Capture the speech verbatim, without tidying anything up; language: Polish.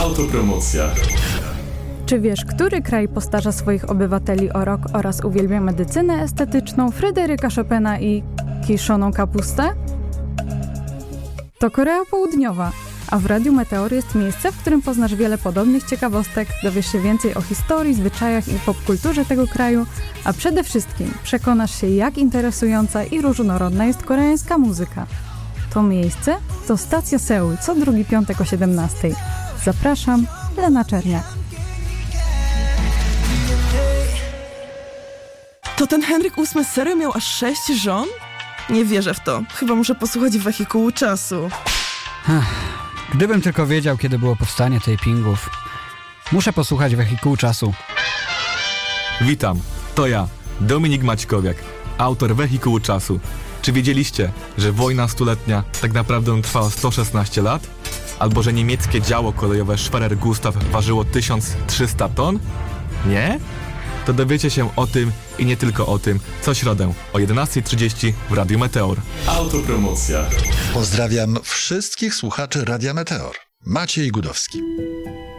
Autopromocja. Czy wiesz, który kraj postarza swoich obywateli o rok oraz uwielbia medycynę estetyczną, Fryderyka Chopina i kiszoną kapustę? To Korea Południowa, a w Radiu Meteor jest miejsce, w którym poznasz wiele podobnych ciekawostek, dowiesz się więcej o historii, zwyczajach i popkulturze tego kraju, a przede wszystkim przekonasz się, jak interesująca i różnorodna jest koreańska muzyka. To miejsce to stacja Seul, co drugi piątek o siedemnastej. Zapraszam, Lena Czerniak. To ten Henryk ósmy serio miał aż sześć żon? Nie wierzę w to. Chyba muszę posłuchać Wehikułu Czasu. Gdybym tylko wiedział, kiedy było powstanie tapingów. Muszę posłuchać Wehikułu Czasu. Witam, to ja, Dominik Maćkowiak, autor Wehikułu Czasu. Czy wiedzieliście, że wojna stuletnia tak naprawdę trwała sto szesnaście lat? Albo że niemieckie działo kolejowe Schwerer Gustav ważyło tysiąc trzysta ton? Nie? To dowiecie się o tym i nie tylko o tym co środę o jedenasta trzydzieści w Radiu Meteor. Autopromocja. Pozdrawiam wszystkich słuchaczy Radia Meteor. Maciej Gudowski.